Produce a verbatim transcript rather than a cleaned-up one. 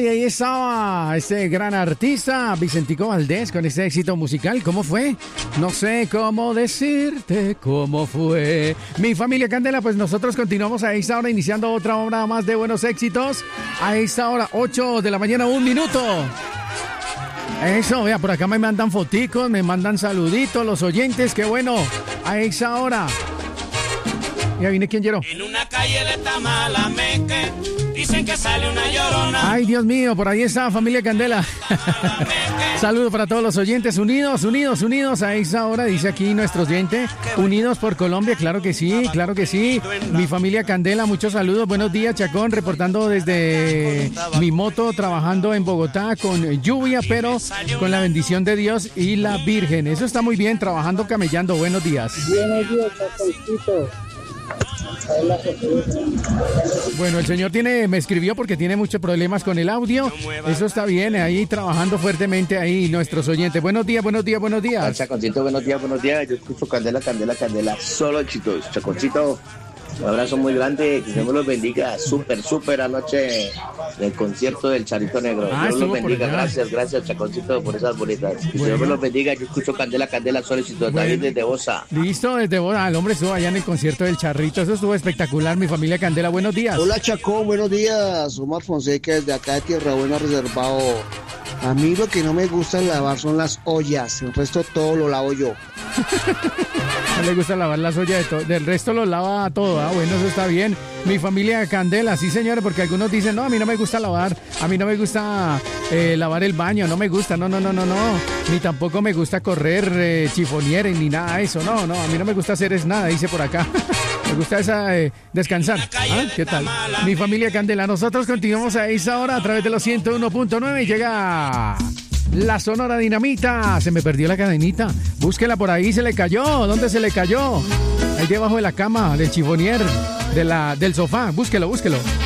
y ahí estaba este gran artista, Vicentico Valdés, con este éxito musical. ¿Cómo fue? No sé cómo decirte cómo fue. Mi familia Candela, pues nosotros continuamos a esta hora, iniciando otra hora más de buenos éxitos. A esta hora, ocho de la mañana, un minuto. Eso, vea, por acá me mandan foticos, me mandan saluditos los oyentes, qué bueno. A esa hora. Ya vine, ¿quién llegó? En una calle de Tamalameque dicen que sale una llorona. Ay, Dios mío, por ahí está familia Candela. Saludos para todos los oyentes, unidos, unidos, unidos a esa hora, dice aquí nuestro oyente, unidos por Colombia, claro que sí, claro que sí. Mi familia Candela, muchos saludos, buenos días, Chacón, reportando desde mi moto, trabajando en Bogotá con lluvia, pero con la bendición de Dios y la Virgen. Eso está muy bien, trabajando, camellando, buenos días. Buenos días, Chaconcito. Bueno, el señor tiene, me escribió porque tiene muchos problemas con el audio. Eso está bien, ahí trabajando fuertemente ahí nuestros oyentes. Buenos días, buenos días, buenos días. Chaconcito, buenos días, buenos días. Yo escucho Candela, Candela, Candela. Solo éxitos. Chaconcito, un abrazo muy grande. Que Dios me los bendiga. Súper, súper anoche del concierto del Charito Negro. Ah, Dios los por bendiga. allá. Gracias, gracias, Chaconcito, por esas bolitas. Que Bueno. Dios me los bendiga. Yo escucho Candela, Candela, solo éxitos. Bueno. David desde Bosa. Listo, desde Boda, el hombre estuvo allá en el concierto del Charrito. Eso estuvo espectacular, mi familia Candela. Buenos días. Hola, Chacón, buenos días. Omar Fonseca, desde acá de Tierra Buena, reservado. A mí lo que no me gusta lavar son las ollas. El resto todo lo lavo yo. No le gusta lavar las ollas, de to- del resto lo lava todo. Ah, bueno, eso está bien. Mi familia Candela, sí, señores, porque algunos dicen, no, a mí no me gusta lavar, a mí no me gusta eh, lavar el baño, no me gusta, no, no, no, no, no. Ni tampoco me gusta correr eh, chifonieres ni nada de eso, no, no, a mí no me gusta hacer es nada, dice por acá. Me gusta esa eh, descansar. ¿Ah? ¿Qué tal? Mi familia Candela, nosotros continuamos a esa hora a través de los ciento uno punto nueve y llega la Sonora Dinamita. Se me perdió la cadenita. Búsquela por ahí, se le cayó. ¿Dónde se le cayó? Ahí debajo de la cama, del chifonier, de la, del sofá. Búsquelo, búsquelo.